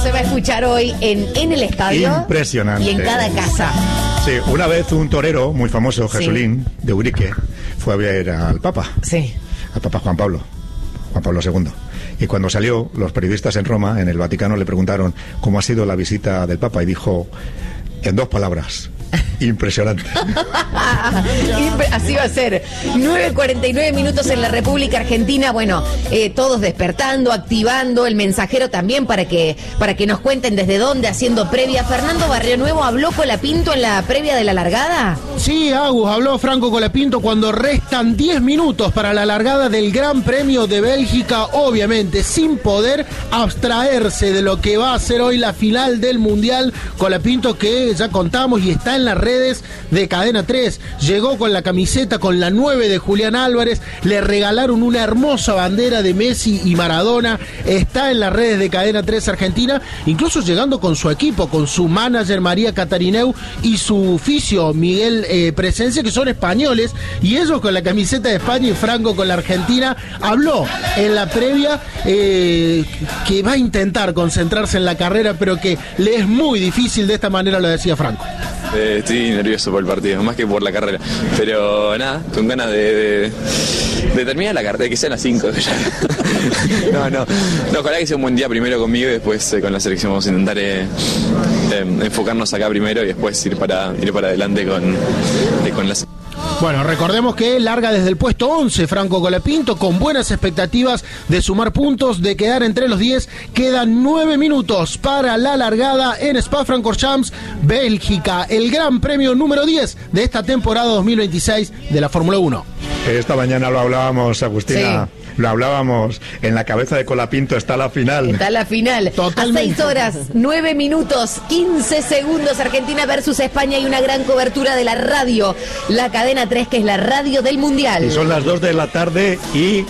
se va a escuchar hoy en el estadio. Impresionante. Y en cada casa. Sí, una vez un torero muy famoso, Jesulín, de Urique, fue a ver al Papa. Sí. Al Papa Juan Pablo II. Y cuando salió, los periodistas en Roma, en el Vaticano, le preguntaron cómo ha sido la visita del Papa y dijo, en 2 palabras, impresionante. Así va a ser. 9:49 minutos en la República Argentina. Bueno, todos despertando, activando, el mensajero también para que nos cuenten desde dónde, haciendo previa. Fernando Barrionuevo habló Colapinto en la previa de la largada. Sí, Agus, habló Franco Colapinto cuando restan 10 minutos para la largada del Gran Premio de Bélgica, obviamente sin poder abstraerse de lo que va a ser hoy la final del Mundial. Colapinto, que ya contamos y está en las redes de Cadena 3, llegó con la camiseta con la 9 de Julián Álvarez, le regalaron una hermosa bandera de Messi y Maradona, está en las redes de Cadena 3 Argentina, incluso llegando con su equipo, con su manager María Catarineu y su fisio Miguel Presencia, que son españoles, y ellos con la camiseta de España y Franco con la Argentina. Habló en la previa que va a intentar concentrarse en la carrera, pero que le es muy difícil, de esta manera lo decía Franco. Estoy nervioso por el partido, más que por la carrera. Pero nada, con ganas de terminar la carrera, de que sean las 5. No, ojalá que sea un buen día primero conmigo y después con la selección vamos a intentar enfocarnos acá primero y después ir para adelante con la... Bueno, recordemos que larga desde el puesto 11 Franco Colapinto, con buenas expectativas de sumar puntos, de quedar entre los 10. Quedan 9 minutos para la largada en Spa-Francorchamps, Bélgica, el Gran Premio número 10 de esta temporada 2026 de la Fórmula 1. Esta mañana lo hablábamos, Agustina. Sí. Lo hablábamos, en la cabeza de Colapinto está la final. Está la final. Totalmente. A 6 horas, 9 minutos, 15 segundos, Argentina versus España, y una gran cobertura de la radio, la Cadena 3, que es la radio del Mundial. Y son las 2 de la tarde y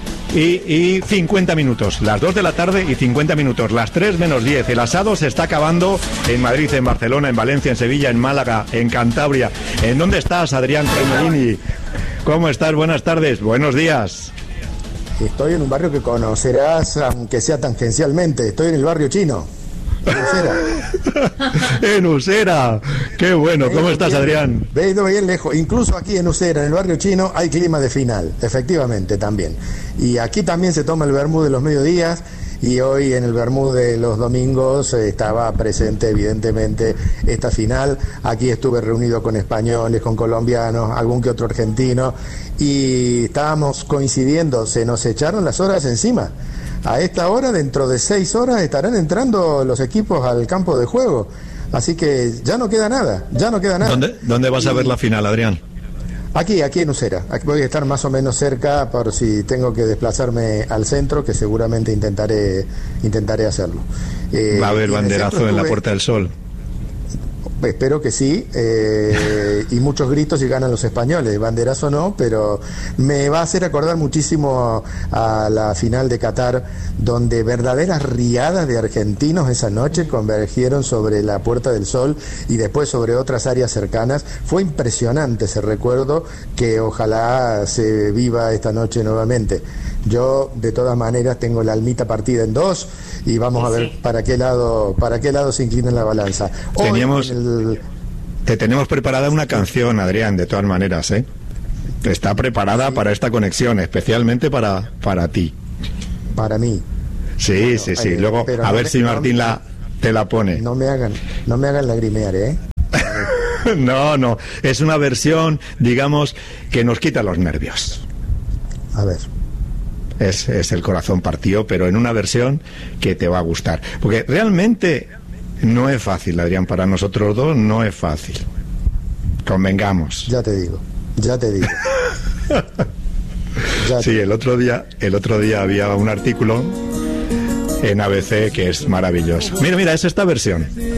50 minutos. Las 2 de la tarde y 50 minutos. Las 3 menos 10. El asado se está acabando en Madrid, en Barcelona, en Valencia, en Sevilla, en Málaga, en Cantabria. ¿En dónde estás, Adrián Tremelini? ¿Cómo estás? Buenas tardes. Buenos días. Estoy en un barrio que conocerás, aunque sea tangencialmente. Estoy en el barrio chino. En Usera. En Usera. Qué bueno. ¿Cómo estás, Adrián? He ido bien lejos. Incluso aquí en Usera, en el barrio chino, hay clima de final. Efectivamente, también. Y aquí también se toma el vermú de los mediodías. Y hoy en el vermú de los domingos estaba presente evidentemente esta final. Aquí estuve reunido con españoles, con colombianos, algún que otro argentino, y estábamos coincidiendo, se nos echaron las horas encima. A esta hora, dentro de 6 horas, estarán entrando los equipos al campo de juego. Así que ya no queda nada, ¿Dónde vas a ver la final, Adrián? Aquí en Usera. Aquí voy a estar más o menos cerca por si tengo que desplazarme al centro, que seguramente intentaré hacerlo. Va a haber banderazo en la Puerta del Sol. Espero que sí, y muchos gritos si ganan los españoles. Banderazo no, pero me va a hacer acordar muchísimo a la final de Qatar, donde verdaderas riadas de argentinos esa noche convergieron sobre la Puerta del Sol y después sobre otras áreas cercanas. Fue impresionante ese recuerdo, que ojalá se viva esta noche nuevamente. Yo, de todas maneras, tengo la almita partida en 2 y vamos a ver para qué lado se inclina la balanza. Te tenemos preparada una canción, Adrián, de todas maneras, ¿eh? Está preparada para esta conexión, especialmente para ti. Para mí. Sí, bueno, sí. Luego, a ver si Martín te la pone. No me hagan lagrimear, ¿eh? No. Es una versión, digamos, que nos quita los nervios. A ver. Es el corazón partido, pero en una versión que te va a gustar. Porque realmente no es fácil, Adrián, para nosotros dos no es fácil. Convengamos. Ya te digo. Sí, el otro día había un artículo en ABC que es maravilloso. Mira, es esta versión.